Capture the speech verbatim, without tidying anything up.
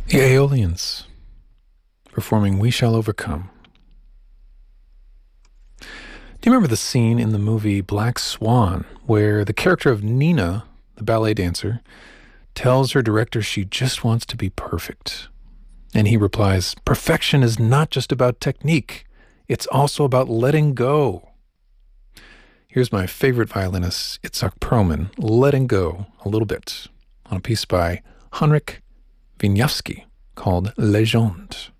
The Aeolians performing We Shall Overcome. Do you remember the scene in the movie Black Swan where the character of Nina, the ballet dancer, tells her director she just wants to be perfect? And he replies, "Perfection is not just about technique. It's also about letting go." Here's my favorite violinist, Itzhak Perlman, letting go a little bit on a piece by Henryk Wieniawski called Legende.